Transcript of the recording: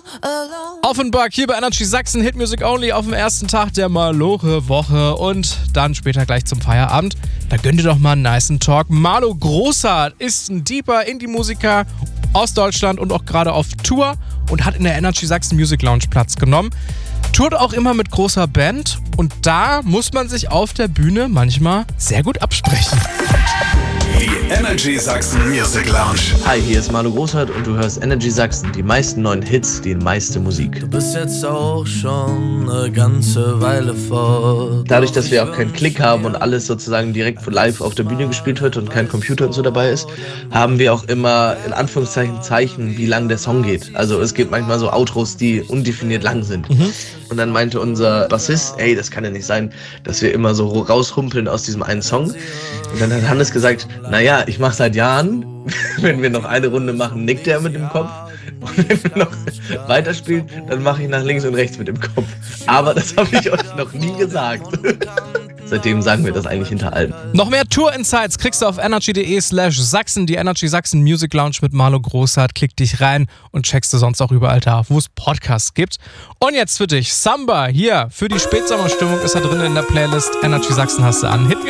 Offenbach hier bei Energy Sachsen, Hit Music Only auf dem ersten Tag der Malore-Woche und dann später gleich zum Feierabend. Da gönnt ihr doch mal einen nicen Talk. Malo Großart ist ein deeper Indie-Musiker aus Deutschland und auch gerade auf Tour und hat in der Energy Sachsen Music Lounge Platz genommen. Tourt auch immer mit großer Band und da muss man sich auf der Bühne manchmal sehr gut absprechen. Die Energy Sachsen Music Lounge. Hi, hier ist Malo Großart und du hörst Energy Sachsen, die meisten neuen Hits, die meiste Musik. Du bist jetzt auch schon eine ganze Weile fort. Dadurch, dass wir auch keinen Klick haben und alles sozusagen direkt live auf der Bühne gespielt wird und kein Computer und so dabei ist, haben wir auch immer in Anführungszeichen Zeichen, wie lang der Song geht. Also es gibt manchmal so Outros, die undefiniert lang sind. Und dann meinte unser Bassist, ey, das kann ja nicht sein, dass wir immer so raushumpeln aus diesem einen Song. Und dann hat Hannes gesagt, naja, ich mache seit Jahren, wenn wir noch eine Runde machen, nickt er mit dem Kopf. Und wenn wir noch weiterspielen, dann mache ich nach links und rechts mit dem Kopf. Aber das habe ich euch noch nie gesagt. Seitdem sagen wir das eigentlich hinter allem. Noch mehr Tour-Insights kriegst du auf energy.de/Sachsen, die Energy Sachsen Music Lounge mit Malo Großart. Klick dich rein und checkst du sonst auch überall da, wo es Podcasts gibt. Und jetzt für dich, Samba, hier, für die Spätsommerstimmung ist er drin in der Playlist. Energy Sachsen hast du an. Hit